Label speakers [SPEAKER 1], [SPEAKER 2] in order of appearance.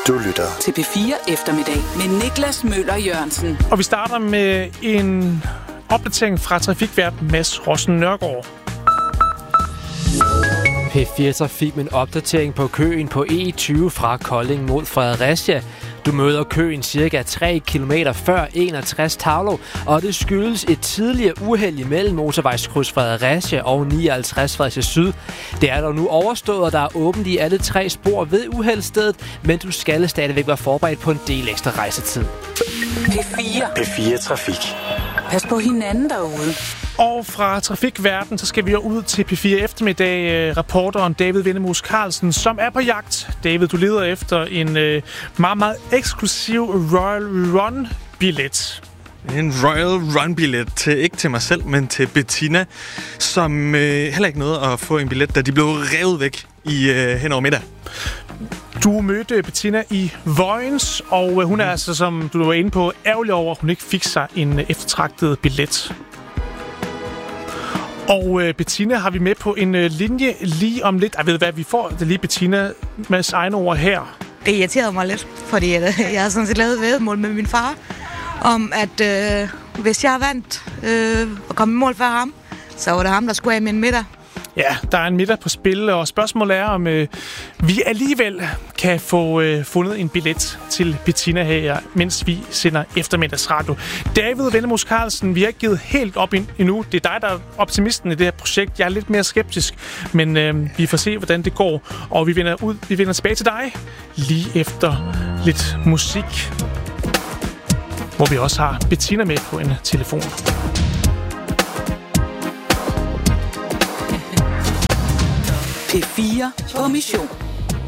[SPEAKER 1] Du lytter
[SPEAKER 2] til P4 Eftermiddag med Niklas Møller Jørgensen.
[SPEAKER 3] Og vi starter med en opdatering fra trafikvært Mads Rossen Nørgaard.
[SPEAKER 4] P4 Trafik med en opdatering på køen på E20 fra Kolding mod Fredericia. Du møder køen cirka 3 km før 61 Tavlo, og det skyldes et tidligere uheld imellem motorvejskryds Fredericia og 59 Fredericia Syd. Det er dog nu overstået, og der er åbent i alle 3 spor ved uheldsstedet, men du skal stadigvæk være forberedt på en del ekstra rejsetid.
[SPEAKER 1] P4 Trafik.
[SPEAKER 2] Pas på hinanden derude.
[SPEAKER 3] Og fra trafikverden, så skal vi ud til P4 Eftermiddag. Reporteren David Vendemus Carlsen, som er på jagt. David, du leder efter en meget, meget eksklusiv Royal Run-billet.
[SPEAKER 5] En Royal Run-billet, ikke til mig selv, men til Bettina, som heller ikke nåede at få en billet, da de blev revet væk hen over middag.
[SPEAKER 3] Du mødte Bettina i Vojens, og hun er altså, som du var inde på, ærgerlig over, at hun ikke fik sig en eftertragtet billet. Og Bettina har vi med på en linje lige om lidt. Jeg ved hvad, vi får det lige Bettina med egne ord her.
[SPEAKER 6] Det irriterede mig lidt, fordi jeg har sådan set lavet et væddemål med min far, om at hvis jeg vandt og kom i mål før ham, så var det ham, der skulle have min middag.
[SPEAKER 3] Ja, der er en middag på spil, og spørgsmålet er, om vi alligevel kan få fundet en billet til Bettina her, mens vi sender eftermiddagsradio. David Vendemus Carlsen, vi har ikke givet helt op endnu. Det er dig, der er optimisten i det her projekt. Jeg er lidt mere skeptisk, men vi får se, hvordan det går. Og vi vender tilbage til dig lige efter lidt musik, hvor vi også har Bettina med på en telefon.
[SPEAKER 2] P4 på mission.